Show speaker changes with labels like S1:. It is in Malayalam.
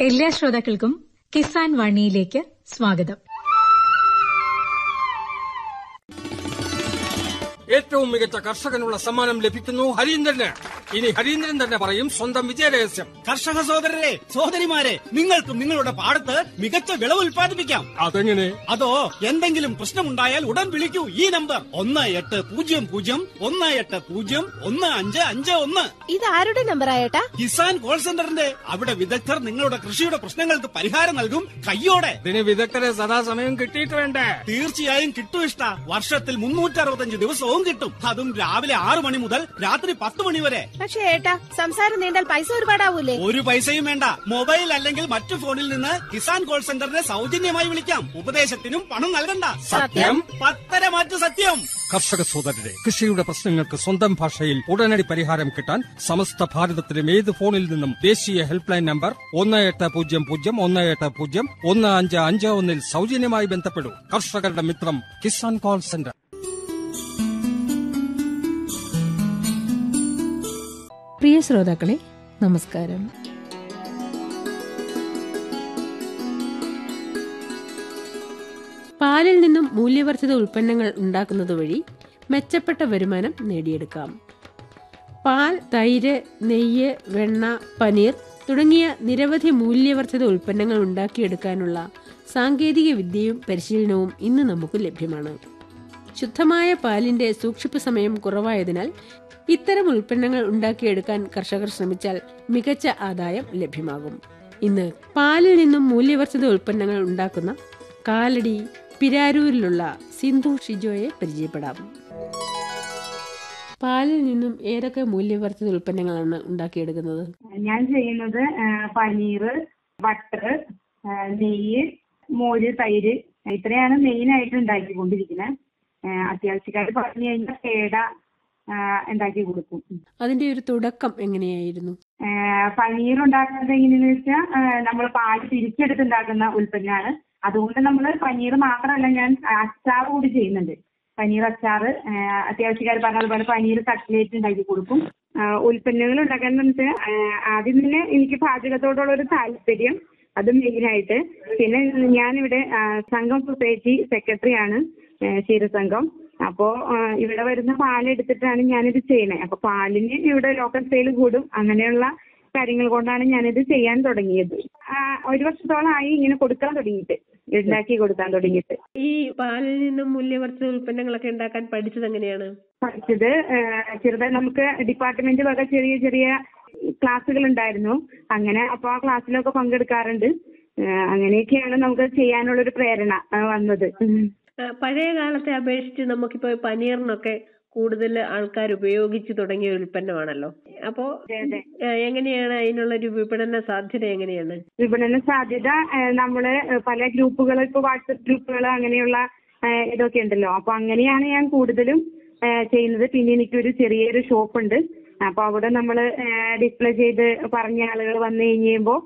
S1: എല്ലാ ശ്രോതാക്കൾക്കും കിസാൻ വാണിയിലേക്ക് സ്വാഗതം.
S2: ഏറ്റവും മികച്ച കർഷകനുള്ള സമ്മാനം ലഭിക്കുന്നു ഹരീന്ദ്രന്. ഇനി ഹരീന്ദ്രൻ തന്നെ പറയും സ്വന്തം വിജയരഹസ്യം.
S3: കർഷക സഹോദരരെ, സഹോദരിമാരെ, നിങ്ങൾക്കും നിങ്ങളുടെ പാടത്ത് മികച്ച വിളവ് ഉൽപ്പാദിപ്പിക്കാം.
S2: അതെങ്ങനെ?
S3: അതോ എന്തെങ്കിലും പ്രശ്നമുണ്ടായാൽ ഉടൻ വിളിക്കൂ ഈ നമ്പർ 1800-180-1551.
S4: ഇത് ആരുടെ നമ്പറായേട്ടാ?
S3: കിസാൻ കോൾ സെന്ററിന്റെ. അവിടെ വിദഗ്ധർ നിങ്ങളുടെ കൃഷിയുടെ പ്രശ്നങ്ങൾക്ക് പരിഹാരം നൽകും കയ്യോടെ.
S2: ഇതിന് വിദഗ്ധരെ സദാസമയം കിട്ടിയിട്ട് വേണ്ടേ?
S3: തീർച്ചയായും കിട്ടും ഇഷ്ട. വർഷത്തിൽ 365 ദിവസവും കിട്ടും. അതും രാവിലെ 6 മണി മുതൽ രാത്രി 10 മണി വരെ.
S4: പക്ഷേ ഏട്ടാ, സംസാരം നീണ്ടാൽ പൈസ ഒരുപാടാവൂലേ?
S3: ഒരു പൈസയും വേണ്ട. മൊബൈൽ അല്ലെങ്കിൽ മറ്റു ഫോണിൽ നിന്ന് കിസാൻ കോൾ സെന്ററിനെ സൗജന്യമായി വിളിക്കാം. ഉപദേശത്തിനും പണം നൽകണ്ട.
S2: സത്യം?
S3: 10 മാറ്റു സത്യം.
S2: കർഷക സോദരരെ, കൃഷിയുടെ പ്രശ്നങ്ങൾക്ക് സ്വന്തം ഭാഷയിൽ ഉടനടി പരിഹാരം കിട്ടാൻ സമസ്ത ഭാരതത്തിലും ഏത് ഫോണിൽ നിന്നും ദേശീയ ഹെൽപ്പ് ലൈൻ നമ്പർ 1800-180-1551 സൗജന്യമായി ബന്ധപ്പെടൂ. കർഷകരുടെ മിത്രം കിസാൻ കോൾ സെന്റർ.
S5: പ്രിയ ശ്രോതാക്കളെ, നമസ്കാരം. പാലിൽ നിന്നും മൂല്യവർദ്ധിത ഉൽപ്പന്നങ്ങൾ ഉണ്ടാക്കുന്നത് വഴി മെച്ചപ്പെട്ട വരുമാനം നേടിയെടുക്കാം. പാൽ, തൈര്, നെയ്യ്, വെണ്ണ, പനീർ തുടങ്ങിയ നിരവധി മൂല്യവർദ്ധിത ഉൽപ്പന്നങ്ങൾ ഉണ്ടാക്കിയെടുക്കാനുള്ള സാങ്കേതിക വിദ്യയും പരിശീലനവും ഇന്ന് നമുക്ക് ലഭ്യമാണ്. ശുദ്ധമായ പാലിന്റെ സൂക്ഷിപ്പ് സമയം കുറവായതിനാൽ ഇത്തരം ഉൽപ്പന്നങ്ങൾ ഉണ്ടാക്കിയെടുക്കാൻ കർഷകർ ശ്രമിച്ചാൽ മികച്ച ആദായം ലഭ്യമാകും. ഇന്ന് പാലിൽ നിന്നും മൂല്യവർദ്ധിത ഉൽപ്പന്നങ്ങൾ ഉണ്ടാക്കുന്ന കാലടി പിരാരൂരിലുള്ള സിന്ധു ഷിജോയെ പരിചയപ്പെടാം. പാലിൽ നിന്നും ഏതൊക്കെ മൂല്യവർദ്ധിത ഉൽപ്പന്നങ്ങളാണ് ഉണ്ടാക്കിയെടുക്കുന്നത്?
S6: ഞാൻ ചെയ്യുന്നത് പനീർ, ബട്ടർ, നെയ്യ്, മോര്, തൈര്, ഇത്രയാണ് മെയിൻ ആയിട്ട് ഉണ്ടാക്കിക്കൊണ്ടിരിക്കുന്നത്. അത്യാവശ്യക്കാർ പറഞ്ഞു കഴിഞ്ഞാൽ പേട ഉണ്ടാക്കി കൊടുക്കും.
S5: അതിന്റെ ഒരു തുടക്കം എങ്ങനെയായിരുന്നു?
S6: പനീർ ഉണ്ടാക്കുന്നത് എങ്ങനെയെന്ന് വെച്ചാൽ നമ്മൾ പാല് തിരിച്ചെടുത്തുണ്ടാക്കുന്ന ഉൽപ്പന്നമാണ്. അതുകൊണ്ട് നമ്മൾ പനീർ മാത്രമല്ല, ഞാൻ അച്ചാർ കൂടി ചെയ്യുന്നുണ്ട്. പനീർ അച്ചാർ, അത്യാവശ്യക്കാർ പറഞ്ഞതുപോലെ പനീർ കട്ട്ലേറ്റ് ഉണ്ടാക്കി കൊടുക്കും. ഉൽപ്പന്നങ്ങൾ ഉണ്ടാക്കാന്ന് വെച്ചാൽ ആദ്യം തന്നെ എനിക്ക് പാചകത്തോടുള്ള ഒരു താല്പര്യം, അത് മെയിനായിട്ട്. പിന്നെ ഞാനിവിടെ സംഘം സൊസൈറ്റി സെക്രട്ടറിയാണ്, ക്ഷീരസംഘം. അപ്പോ ഇവിടെ വരുന്ന പാലെടുത്തിട്ടാണ് ഞാനിത് ചെയ്യണേ. അപ്പൊ പാലിന് ഇവിടെ ലോക്കൽ സെയിൽ കൂടും. അങ്ങനെയുള്ള കാര്യങ്ങൾ കൊണ്ടാണ് ഞാനിത് ചെയ്യാൻ തുടങ്ങിയത്. 1 വർഷത്തോളമായി ഇങ്ങനെ കൊടുക്കാൻ തുടങ്ങിയിട്ട്, ഉണ്ടാക്കി കൊടുക്കാൻ തുടങ്ങിയിട്ട്.
S5: ഈ പാലിൽ നിന്നും മൂല്യവർദ്ധിത ഉൽപ്പന്നങ്ങളൊക്കെ ഉണ്ടാക്കാൻ പഠിച്ചത് എങ്ങനെയാണ്?
S6: പഠിച്ചത് ചെറുതായി നമുക്ക് ഡിപ്പാർട്ട്മെന്റ് വക ചെറിയ ചെറിയ ക്ലാസ്സുകൾ ഉണ്ടായിരുന്നു. അങ്ങനെ അപ്പൊ ആ ക്ലാസ്സിലൊക്കെ പങ്കെടുക്കാറുണ്ട്. അങ്ങനെയൊക്കെയാണ് നമുക്ക് ചെയ്യാനുള്ളൊരു പ്രേരണ വന്നത്.
S5: പഴയ കാലത്തെ അപേക്ഷിച്ച് നമുക്കിപ്പോ പനീറിനൊക്കെ കൂടുതൽ ആൾക്കാർ ഉപയോഗിച്ച് തുടങ്ങിയ ഉൽപ്പന്നമാണല്ലോ. അപ്പോ എങ്ങനെയാണ് അതിനുള്ളൊരു വിപണന സാധ്യത? എങ്ങനെയാണ്
S6: വിപണന സാധ്യത? നമ്മള് പല ഗ്രൂപ്പുകൾ, ഇപ്പൊ വാട്സപ്പ് ഗ്രൂപ്പുകൾ, അങ്ങനെയുള്ള ഇതൊക്കെ ഉണ്ടല്ലോ. അപ്പൊ അങ്ങനെയാണ് ഞാൻ കൂടുതലും ചെയ്യുന്നത്. പിന്നെ എനിക്കൊരു ചെറിയൊരു ഷോപ്പ് ഉണ്ട്. അപ്പൊ അവിടെ നമ്മള് ഡിസ്പ്ലേ ചെയ്ത് പറഞ്ഞ ആളുകൾ വന്നു കഴിയുമ്പോൾ